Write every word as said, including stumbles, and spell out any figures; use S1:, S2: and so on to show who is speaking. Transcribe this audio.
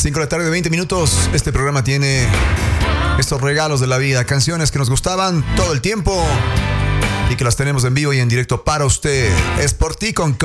S1: cinco de la tarde, veinte minutos. Este programa tiene estos regalos de la vida, canciones que nos gustaban todo el tiempo y que las tenemos en vivo y en directo para usted. Es por ti con